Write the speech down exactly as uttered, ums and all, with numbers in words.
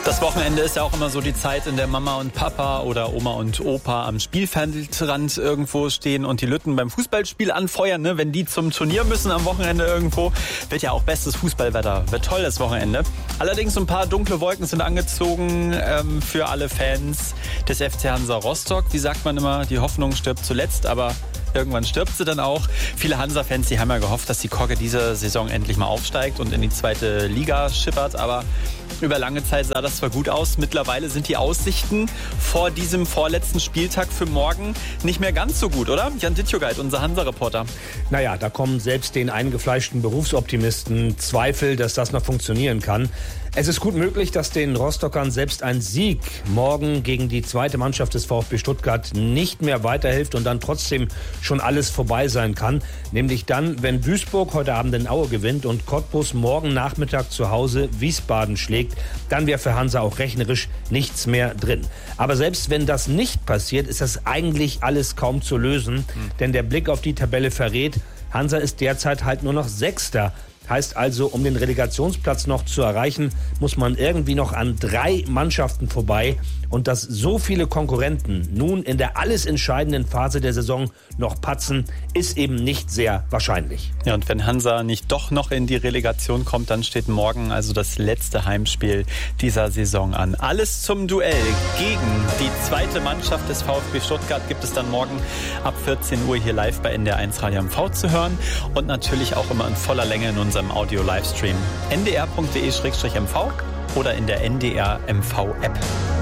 Das Wochenende ist ja auch immer so die Zeit, in der Mama und Papa oder Oma und Opa am Spielfeldrand irgendwo stehen und die Lütten beim Fußballspiel anfeuern. Ne? Wenn die zum Turnier müssen am Wochenende irgendwo, wird ja auch bestes Fußballwetter. Wird toll das Wochenende. Allerdings ein paar dunkle Wolken sind angezogen ähm, für alle Fans des F C Hansa Rostock. Wie sagt man immer, die Hoffnung stirbt zuletzt, aber irgendwann stirbt sie dann auch. Viele Hansa-Fans, die haben ja gehofft, dass die Kogge diese Saison endlich mal aufsteigt und in die zweite Liga schippert, aber über lange Zeit sah das zwar gut aus. Mittlerweile sind die Aussichten vor diesem vorletzten Spieltag für morgen nicht mehr ganz so gut, oder? Jan Dittjogait, unser Hansa-Reporter. Naja, da kommen selbst den eingefleischten Berufsoptimisten Zweifel, dass das noch funktionieren kann. Es ist gut möglich, dass den Rostockern selbst ein Sieg morgen gegen die zweite Mannschaft des VfB Stuttgart nicht mehr weiterhilft und dann trotzdem schon alles vorbei sein kann. Nämlich dann, wenn Duisburg heute Abend in Aue gewinnt und Cottbus morgen Nachmittag zu Hause Wiesbaden schlägt, dann wäre für Hansa auch rechnerisch nichts mehr drin. Aber selbst wenn das nicht passiert, ist das eigentlich alles kaum zu lösen. Mhm. Denn der Blick auf die Tabelle verrät, Hansa ist derzeit halt nur noch Sechster. Heißt also, um den Relegationsplatz noch zu erreichen, muss man irgendwie noch an drei Mannschaften vorbei. Und dass so viele Konkurrenten nun in der alles entscheidenden Phase der Saison noch patzen, ist eben nicht sehr wahrscheinlich. Ja, und wenn Hansa nicht doch noch in die Relegation kommt, dann steht morgen also das letzte Heimspiel dieser Saison an. Alles zum Duell gegen die zweite Mannschaft des VfB Stuttgart gibt es dann morgen ab vierzehn Uhr hier live bei N D R eins Radio M V zu hören und natürlich auch immer in voller Länge in unserem Audio-Livestream n d r punkt d e slash m v oder in der N D R M V App.